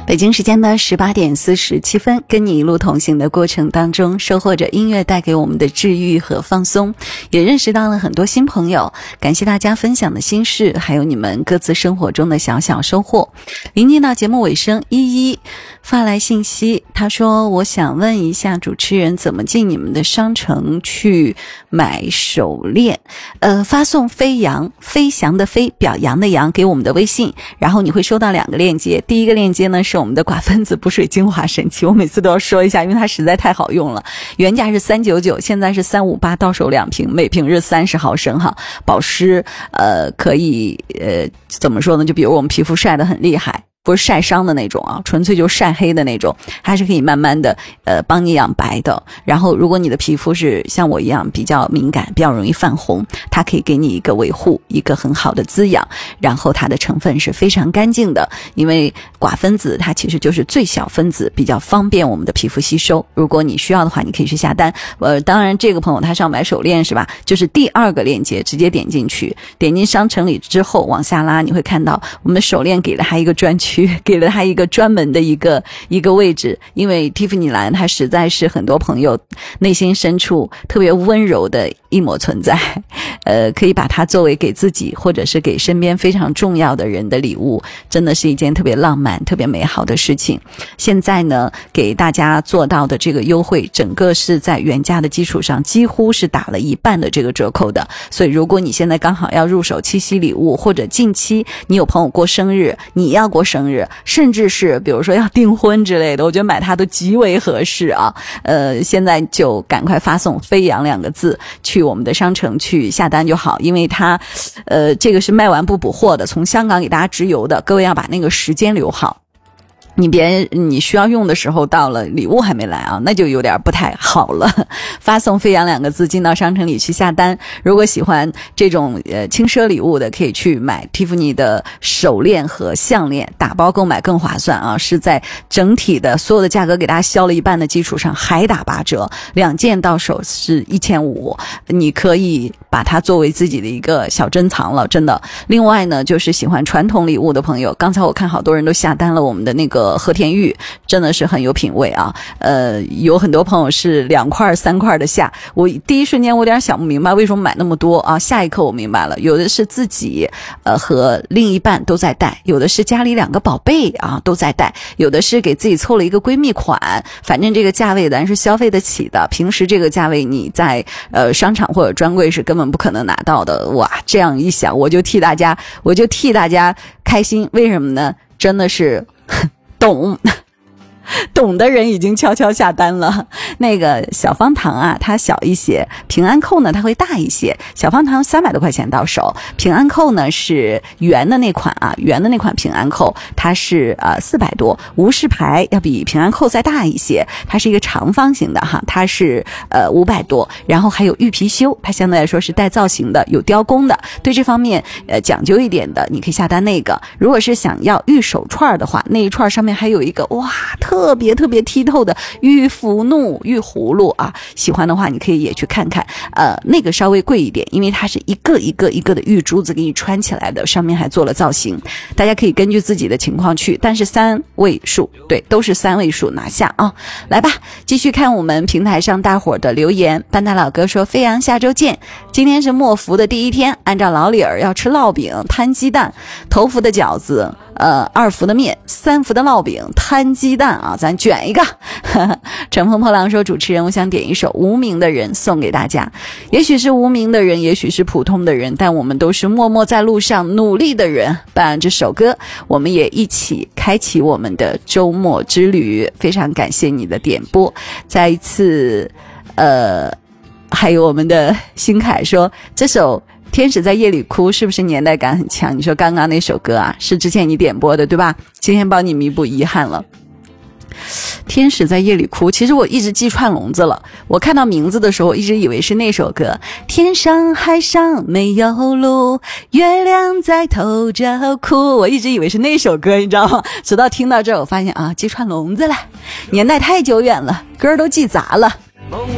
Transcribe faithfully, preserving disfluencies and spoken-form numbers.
北京时间的十八点四十七分，跟你一路同行的过程当中，收获着音乐带给我们的治愈和放松，也认识到了很多新朋友。感谢大家分享的心事，还有你们各自生活中的小小收获。临近到节目尾声，依依发来信息，他说我想问一下主持人，怎么进你们的商城去买手链？呃，发送飞扬，飞翔的飞，表扬的扬给我们的微信，然后你会收到两个链接。第一个链接呢是我们的寡分子补水精华神器，我每次都要说一下，因为它实在太好用了。原价是三百九十九，现在是三百五十八，到手两瓶，每瓶是三十毫升哈。保湿呃可以呃怎么说呢？就比如我们皮肤晒得很厉害，不是晒伤的那种啊，纯粹就晒黑的那种，它是可以慢慢的呃帮你养白的。然后如果你的皮肤是像我一样比较敏感，比较容易泛红，它可以给你一个维护，一个很好的滋养。然后它的成分是非常干净的，因为寡分子它其实就是最小分子，比较方便我们的皮肤吸收。如果你需要的话，你可以去下单。呃，当然这个朋友他是要买手链是吧？就是第二个链接直接点进去，点进商城里之后往下拉，你会看到我们的手链给了他一个专区，给了他一个专门的一个一个位置。因为蒂芙尼蓝它实在是很多朋友内心深处特别温柔的一抹存在，呃，可以把它作为给自己或者是给身边非常重要的人的礼物，真的是一件特别浪漫特别美好的事情。现在呢给大家做到的这个优惠，整个是在原价的基础上几乎是打了一半的这个折扣的。所以如果你现在刚好要入手七夕礼物，或者近期你有朋友过生日，你要过生日，甚至是比如说要订婚之类的，我觉得买它都极为合适啊。呃，现在就赶快发送飞扬两个字去我们的商城去下单就好，因为它呃这个是卖完不补货的，从香港给大家直邮的，各位要把那个时间留好，你别你需要用的时候到了礼物还没来啊，那就有点不太好了。发送飞扬两个字进到商城里去下单。如果喜欢这种呃轻奢礼物的，可以去买蒂芙尼的手链和项链，打包购买更划算啊，是在整体的所有的价格给大家消了一半的基础上还打八折，两件到手是一千五，你可以把它作为自己的一个小珍藏了，真的。另外呢，就是喜欢传统礼物的朋友，刚才我看好多人都下单了我们的那个和田玉，真的是很有品味啊。呃，有很多朋友是两块三块的下，我第一瞬间我有点想不明白为什么买那么多啊，下一刻我明白了，有的是自己呃和另一半都在戴，有的是家里两个宝贝啊都在戴，有的是给自己凑了一个闺蜜款，反正这个价位咱是消费得起的，平时这个价位你在呃商场或者专柜是根本不可能拿到的。哇，这样一想我就替大家我就替大家开心，为什么呢？真的是懂懂的人已经悄悄下单了。那个小方糖啊它小一些，平安扣呢它会大一些，小方糖三百多块钱到手，平安扣呢是圆的那款啊，圆的那款平安扣它是呃四百多，无饰牌要比平安扣再大一些，它是一个长方形的哈，它是呃五百多，然后还有玉貔貅，它相对来说是带造型的，有雕工的，对这方面呃讲究一点的你可以下单那个。如果是想要玉手串的话，那一串上面还有一个哇特别特别剔透的玉福禄玉葫芦啊，喜欢的话你可以也去看看。呃，那个稍微贵一点，因为它是一个一个一个的玉珠子给你穿起来的，上面还做了造型，大家可以根据自己的情况去，但是三位数，对，都是三位数拿下啊。来吧，继续看我们平台上大伙的留言。班大老哥说飞扬下周见，今天是末伏的第一天，按照老理儿要吃烙饼摊鸡蛋，头伏的饺子，呃，二伏的面，三伏的烙饼摊鸡蛋啊，咱卷一个。乘风破浪说主持人我想点一首无名的人送给大家，也许是无名的人，也许是普通的人，但我们都是默默在路上努力的人。伴这首歌我们也一起开启我们的周末之旅，非常感谢你的点播。再一次呃，还有我们的新凯说这首天使在夜里哭是不是年代感很强？你说刚刚那首歌啊是之前你点播的对吧？今天帮你弥补遗憾了。天使在夜里哭，其实我一直记串笼子了，我看到名字的时候一直以为是那首歌，天上海上没有路，月亮在偷着哭，我一直以为是那首歌你知道吗？直到听到这儿我发现啊，记串笼子了，年代太久远了，歌都记砸了。